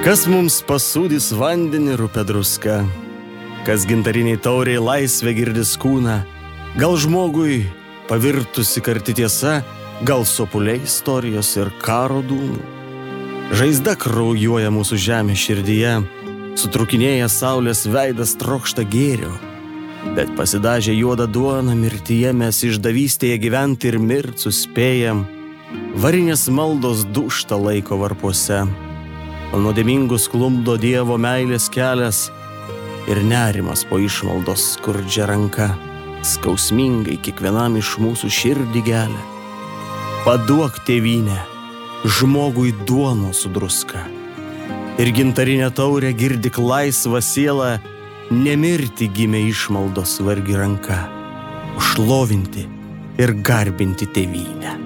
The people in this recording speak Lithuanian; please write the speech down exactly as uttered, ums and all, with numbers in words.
Kas mums pasūdys vandenį rupia druska, kas gintariniai tauriai laisvę girdis kūną, gal žmogui pavirtusi karti tiesa, gal sopuliai istorijos ir karo dūmų. Žaizda kraujuoja mūsų žemė širdyje, sutrukinėja saulės veidas trokšta gėrio, bet pasidažę juodą duoną mirtyje mes išdavystėje gyventi ir mirt suspėjam, varinės maldos dūšta laiko varpuose, o nuodėmingus klumdo Dievo meilės kelias ir nerimas po išmaldos skurdžia ranka, skausmingai kiekvienam iš mūsų širdį gelia. Paduok, tėvynę, žmogui duono su druska ir gintarinę taurę girdik laisvą sielą, nemirti gimė išmaldos vargi ranka, šlovinti ir garbinti tėvynę.